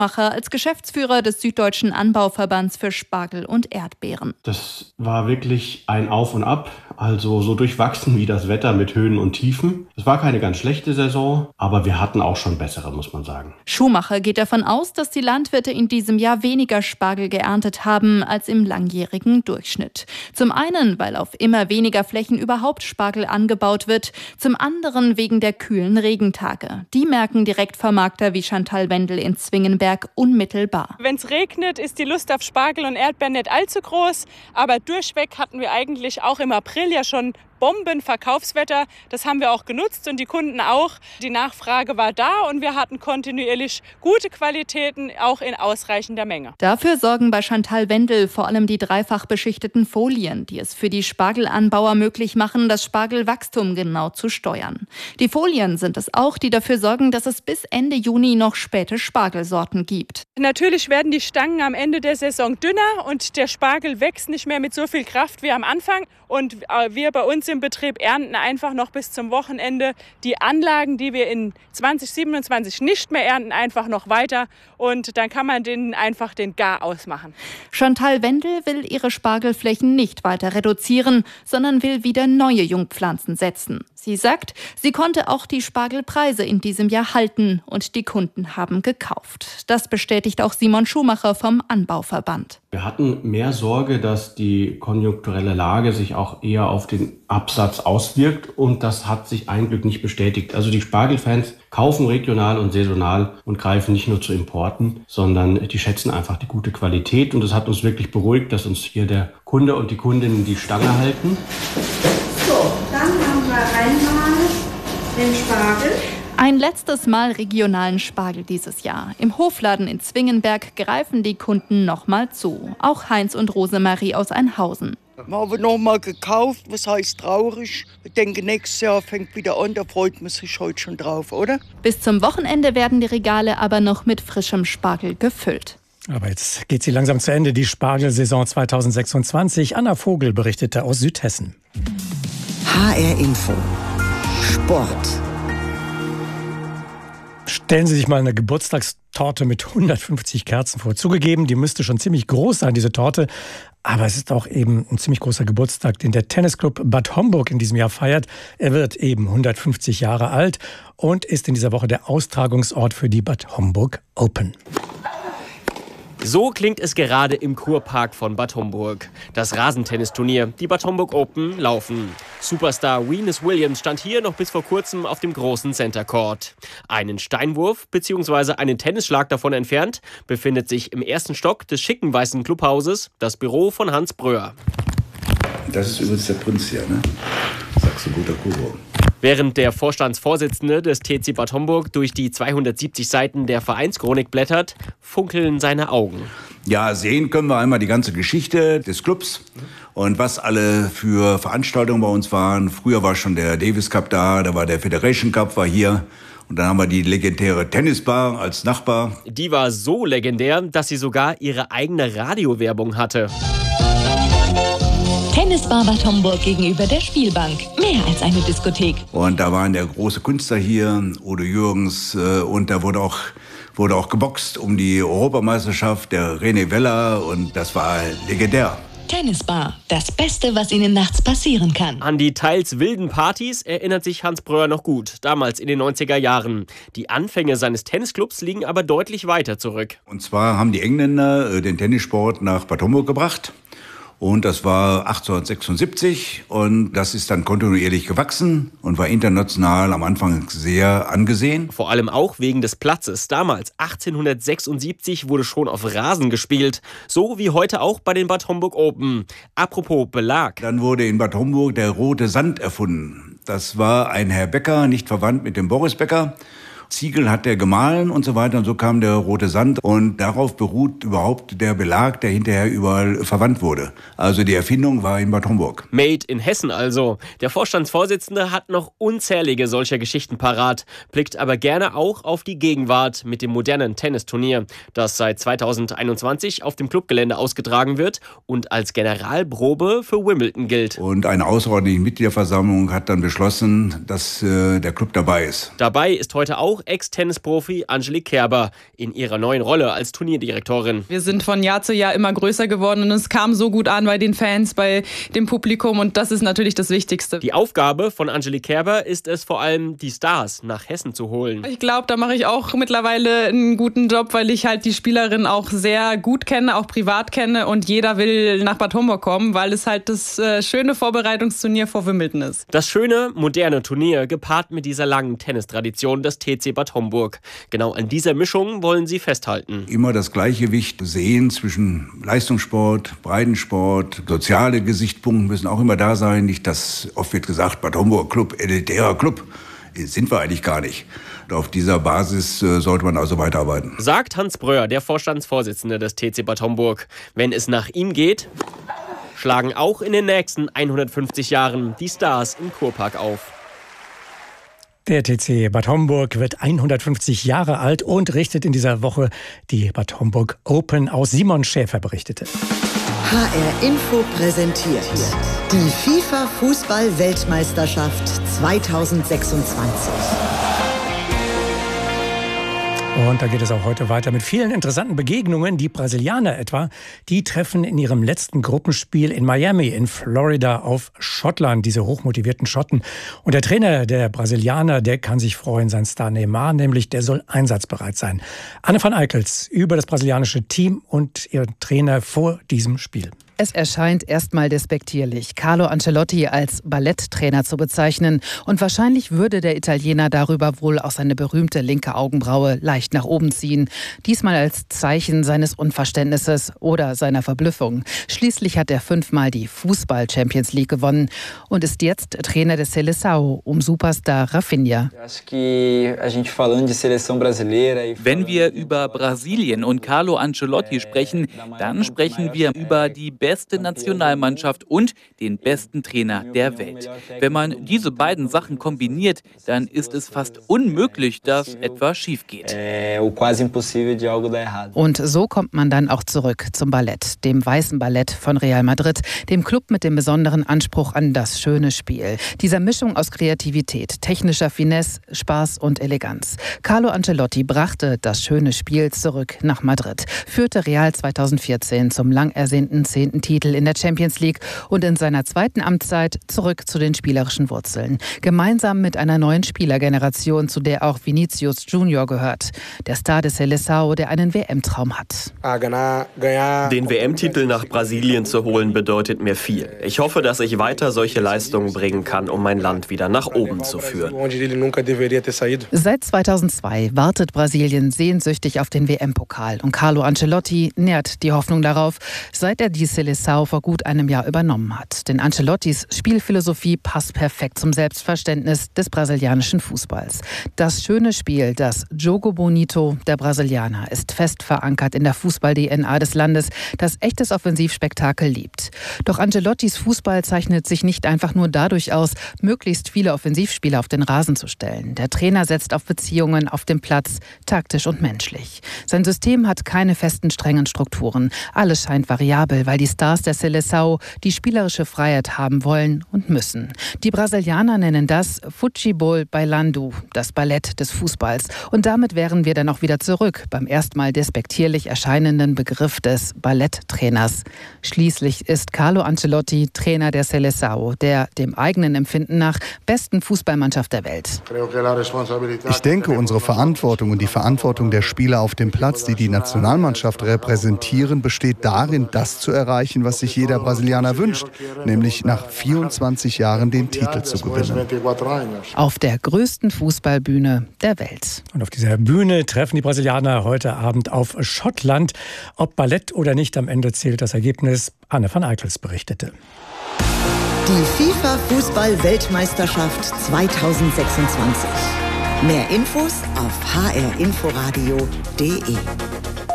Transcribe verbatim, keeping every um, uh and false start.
Schumacher als Geschäftsführer des Süddeutschen Anbauverbands für Spargel und Erdbeeren. Das war wirklich ein Auf und Ab, also so durchwachsen wie das Wetter mit Höhen und Tiefen. Es war keine ganz schlechte Saison, aber wir hatten auch schon bessere, muss man sagen. Schumacher geht davon aus, dass die Landwirte in diesem Jahr weniger Spargel geerntet haben als im langjährigen Durchschnitt. Zum einen, weil auf immer weniger Flächen überhaupt Spargel angebaut wird, zum anderen wegen der kühlen Regentage. Die merken Direktvermarkter wie Chantal Wendel in Zwingenberg unmittelbar. Wenn es regnet, ist die Lust auf Spargel und Erdbeeren nicht allzu groß, aber durchweg hatten wir eigentlich auch im April ja schon Bombenverkaufswetter. Das haben wir auch genutzt und die Kunden auch. Die Nachfrage war da und wir hatten kontinuierlich gute Qualitäten, auch in ausreichender Menge. Dafür sorgen bei Chantal Wendel vor allem die dreifach beschichteten Folien, die es für die Spargelanbauer möglich machen, das Spargelwachstum genau zu steuern. Die Folien sind es auch, die dafür sorgen, dass es bis Ende Juni noch späte Spargelsorten gibt. Natürlich werden die Stangen am Ende der Saison dünner und der Spargel wächst nicht mehr mit so viel Kraft wie am Anfang. Und wir bei uns im Betrieb ernten einfach noch bis zum Wochenende die Anlagen, die wir in zwanzig siebenundzwanzig nicht mehr ernten, einfach noch weiter. Und dann kann man denen einfach den Gar ausmachen. Chantal Wendel will ihre Spargelflächen nicht weiter reduzieren, sondern will wieder neue Jungpflanzen setzen. Sie sagt, sie konnte auch die Spargelpreise in diesem Jahr halten und die Kunden haben gekauft. Das bestätigt auch Simon Schumacher vom Anbauverband. Wir hatten mehr Sorge, dass die konjunkturelle Lage sich auch eher auf den Absatz auswirkt und das hat sich ein Glück nicht bestätigt. Also die Spargelfans kaufen regional und saisonal und greifen nicht nur zu Importen, sondern die schätzen einfach die gute Qualität und das hat uns wirklich beruhigt, dass uns hier der Kunde und die Kundin die Stange halten. So, dann haben wir einmal den Spargel. Ein letztes Mal regionalen Spargel dieses Jahr. Im Hofladen in Zwingenberg greifen die Kunden nochmal zu. Auch Heinz und Rosemarie aus Einhausen. Wir haben nochmal gekauft, was heißt traurig. Ich denke, nächstes Jahr fängt wieder an, da freut man sich heute schon drauf, oder? Bis zum Wochenende werden die Regale aber noch mit frischem Spargel gefüllt. Aber jetzt geht sie langsam zu Ende, die Spargelsaison zweitausendsechsundzwanzig. Anna Vogel berichtete aus Südhessen. H R Info. Sport. Stellen Sie sich mal eine Geburtstagstorte mit hundertfünfzig Kerzen vor. Zugegeben, die müsste schon ziemlich groß sein, diese Torte. Aber es ist auch eben ein ziemlich großer Geburtstag, den der Tennisclub Bad Homburg in diesem Jahr feiert. Er wird eben hundertfünfzig Jahre alt und ist in dieser Woche der Austragungsort für die Bad Homburg Open. So klingt es gerade im Kurpark von Bad Homburg. Das Rasentennisturnier, die Bad Homburg Open, laufen. Superstar Venus Williams stand hier noch bis vor kurzem auf dem großen Center Court. Einen Steinwurf bzw. einen Tennisschlag davon entfernt befindet sich im ersten Stock des schicken weißen Clubhauses das Büro von Hans Bröhr. Das ist übrigens der Prinz hier, ne? Sagst du, guter Kubo. Während der Vorstandsvorsitzende des T C Bad Homburg durch die zweihundertsiebzig Seiten der Vereinschronik blättert, funkeln seine Augen. Ja, sehen können wir einmal die ganze Geschichte des Clubs und was alle für Veranstaltungen bei uns waren. Früher war schon der Davis Cup da, da war der Federation Cup, war hier. Und dann haben wir die legendäre Tennisbar als Nachbar. Die war so legendär, dass sie sogar ihre eigene Radiowerbung hatte. Tennisbar Bad Homburg gegenüber der Spielbank. Mehr als eine Diskothek. Und da waren der große Künstler hier, Udo Jürgens, und da wurde auch, wurde auch geboxt um die Europameisterschaft, der René Weller, und das war legendär. Tennisbar, das Beste, was Ihnen nachts passieren kann. An die teils wilden Partys erinnert sich Hans Bröhr noch gut, damals in den neunziger Jahren. Die Anfänge seines Tennisclubs liegen aber deutlich weiter zurück. Und zwar haben die Engländer den Tennissport nach Bad Homburg gebracht. Und das war achtzehnhundertsechsundsiebzig und das ist dann kontinuierlich gewachsen und war international am Anfang sehr angesehen. Vor allem auch wegen des Platzes. Damals, achtzehnhundertsechsundsiebzig, wurde schon auf Rasen gespielt. So wie heute auch bei den Bad Homburg Open. Apropos Belag. Dann wurde in Bad Homburg der rote Sand erfunden. Das war ein Herr Becker, nicht verwandt mit dem Boris Becker. Ziegel hat er gemahlen und so weiter und so kam der rote Sand und darauf beruht überhaupt der Belag, der hinterher überall verwandt wurde. Also die Erfindung war in Bad Homburg. Made in Hessen also. Der Vorstandsvorsitzende hat noch unzählige solcher Geschichten parat, blickt aber gerne auch auf die Gegenwart mit dem modernen Tennisturnier, das seit zweitausendeinundzwanzig auf dem Clubgelände ausgetragen wird und als Generalprobe für Wimbledon gilt. Und eine außerordentliche Mitgliederversammlung hat dann beschlossen, dass äh, der Club dabei ist. Dabei ist heute auch auch Ex-Tennisprofi Angelique Kerber in ihrer neuen Rolle als Turnierdirektorin. Wir sind von Jahr zu Jahr immer größer geworden und es kam so gut an bei den Fans, bei dem Publikum und das ist natürlich das Wichtigste. Die Aufgabe von Angelique Kerber ist es vor allem, die Stars nach Hessen zu holen. Ich glaube, da mache ich auch mittlerweile einen guten Job, weil ich halt die Spielerin auch sehr gut kenne, auch privat kenne und jeder will nach Bad Homburg kommen, weil es halt das äh, schöne Vorbereitungsturnier vor Wimbledon ist. Das schöne, moderne Turnier gepaart mit dieser langen Tennistradition des T C Bad Homburg. Genau an dieser Mischung wollen sie festhalten. Immer das Gleichgewicht sehen zwischen Leistungssport, Breitensport, soziale Gesichtspunkte müssen auch immer da sein. Nicht, dass oft wird gesagt, Bad Homburg Club, elitärer Club. Sind wir eigentlich gar nicht. Auf dieser Basis äh, sollte man also weiterarbeiten. Sagt Hans Bröhr, der Vorstandsvorsitzende des T C Bad Homburg. Wenn es nach ihm geht, schlagen auch in den nächsten hundertfünfzig Jahren die Stars im Kurpark auf. Der T C Bad Homburg wird hundertfünfzig Jahre alt und richtet in dieser Woche die Bad Homburg Open aus. Simon Schäfer berichtete. H R Info präsentiert die FIFA-Fußball-Weltmeisterschaft zweitausendsechsundzwanzig. Und da geht es auch heute weiter mit vielen interessanten Begegnungen. Die Brasilianer etwa, die treffen in ihrem letzten Gruppenspiel in Miami in Florida auf Schottland, diese hochmotivierten Schotten. Und der Trainer der Brasilianer, der kann sich freuen, sein Star Neymar, nämlich der soll einsatzbereit sein. Anne van Eickels über das brasilianische Team und ihren Trainer vor diesem Spiel. Es erscheint erstmal despektierlich, Carlo Ancelotti als Balletttrainer zu bezeichnen. Und wahrscheinlich würde der Italiener darüber wohl auch seine berühmte linke Augenbraue leicht nach oben ziehen. Diesmal als Zeichen seines Unverständnisses oder seiner Verblüffung. Schließlich hat er fünfmal die Fußball-Champions League gewonnen und ist jetzt Trainer des Seleção um Superstar Rafinha. Wenn wir über Brasilien und Carlo Ancelotti sprechen, dann sprechen wir über die beste Nationalmannschaft und den besten Trainer der Welt. Wenn man diese beiden Sachen kombiniert, dann ist es fast unmöglich, dass etwas schief geht. Und so kommt man dann auch zurück zum Ballett, dem weißen Ballett von Real Madrid, dem Club mit dem besonderen Anspruch an das schöne Spiel. Dieser Mischung aus Kreativität, technischer Finesse, Spaß und Eleganz. Carlo Ancelotti brachte das schöne Spiel zurück nach Madrid, führte Real zweitausendvierzehn zum lang ersehnten zehnten Titel in der Champions League und in seiner zweiten Amtszeit zurück zu den spielerischen Wurzeln. Gemeinsam mit einer neuen Spielergeneration, zu der auch Vinicius Junior gehört. Der Star des Seleção, der einen W M-Traum hat. Den W M-Titel nach Brasilien zu holen, bedeutet mir viel. Ich hoffe, dass ich weiter solche Leistungen bringen kann, um mein Land wieder nach oben zu führen. Seit zweitausendzwei wartet Brasilien sehnsüchtig auf den W M-Pokal. Und Carlo Ancelotti nährt die Hoffnung darauf, seit er die Seleção vor gut einem Jahr übernommen hat. Denn Ancelottis Spielphilosophie passt perfekt zum Selbstverständnis des brasilianischen Fußballs. Das schöne Spiel, das Jogo Bonito der Brasilianer, ist fest verankert in der Fußball-D N A des Landes, das echtes Offensivspektakel liebt. Doch Ancelottis Fußball zeichnet sich nicht einfach nur dadurch aus, möglichst viele Offensivspieler auf den Rasen zu stellen. Der Trainer setzt auf Beziehungen auf dem Platz, taktisch und menschlich. Sein System hat keine festen, strengen Strukturen. Alles scheint variabel, weil die Stars der Seleção die spielerische Freiheit haben wollen und müssen. Die Brasilianer nennen das Futebol Bailando, das Ballett des Fußballs. Und damit wären wir dann auch wieder zurück beim erstmal despektierlich erscheinenden Begriff des Balletttrainers. Schließlich ist Carlo Ancelotti Trainer der Seleção, der dem eigenen Empfinden nach besten Fußballmannschaft der Welt. Ich denke, unsere Verantwortung und die Verantwortung der Spieler auf dem Platz, die die Nationalmannschaft repräsentieren, besteht darin, das zu erreichen, was sich jeder Brasilianer wünscht, nämlich nach vierundzwanzig Jahren den Titel zu gewinnen. Auf der größten Fußballbühne der Welt. Und auf dieser Bühne treffen die Brasilianer heute Abend auf Schottland. Ob Ballett oder nicht, am Ende zählt das Ergebnis. Anne van Eickels berichtete. Die FIFA-Fußball-Weltmeisterschaft zweitausendsechsundzwanzig. Mehr Infos auf h r inforadio punkt d e.